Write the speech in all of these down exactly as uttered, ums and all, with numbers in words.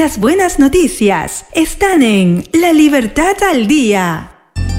Las buenas noticias están en La Libertad al Día.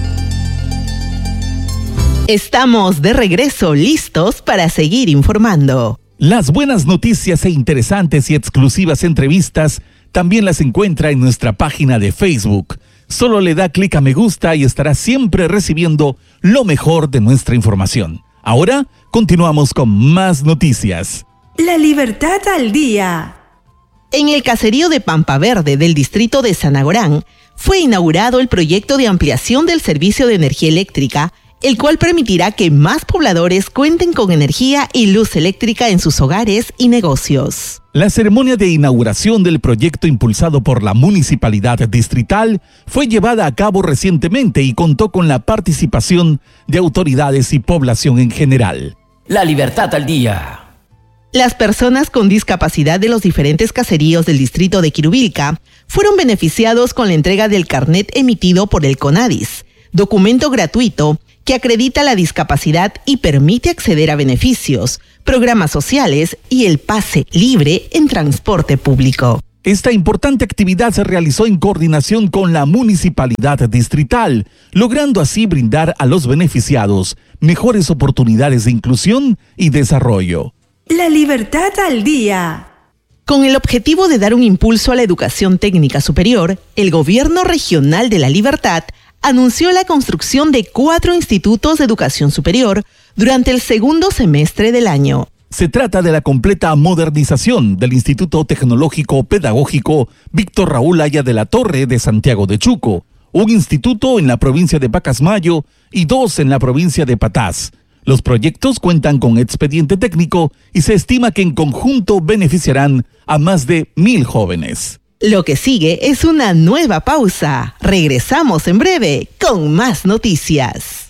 Estamos de regreso, listos para seguir informando. Las buenas noticias e interesantes y exclusivas entrevistas también las encuentra en nuestra página de Facebook. Solo le da clic a me gusta y estará siempre recibiendo lo mejor de nuestra información. Ahora continuamos con más noticias. La Libertad al Día. En el caserío de Pampa Verde del distrito de Sanagorán fue inaugurado el proyecto de ampliación del servicio de energía eléctrica, el cual permitirá que más pobladores cuenten con energía y luz eléctrica en sus hogares y negocios. La ceremonia de inauguración del proyecto impulsado por la Municipalidad Distrital fue llevada a cabo recientemente y contó con la participación de autoridades y población en general. La Libertad al Día. Las personas con discapacidad de los diferentes caseríos del distrito de Quirubilca fueron beneficiados con la entrega del carnet emitido por el CONADIS, documento gratuito que acredita la discapacidad y permite acceder a beneficios, programas sociales y el pase libre en transporte público. Esta importante actividad se realizó en coordinación con la Municipalidad Distrital, logrando así brindar a los beneficiados mejores oportunidades de inclusión y desarrollo. La Libertad al Día. Con el objetivo de dar un impulso a la educación técnica superior, el Gobierno Regional de La Libertad anunció la construcción de cuatro institutos de educación superior durante el segundo semestre del año. Se trata de la completa modernización del Instituto Tecnológico Pedagógico Víctor Raúl Aya de la Torre de Santiago de Chuco, un instituto en la provincia de Pacasmayo y dos en la provincia de Patás. Los proyectos cuentan con expediente técnico y se estima que en conjunto beneficiarán a más de mil jóvenes. Lo que sigue es una nueva pausa. Regresamos en breve con más noticias.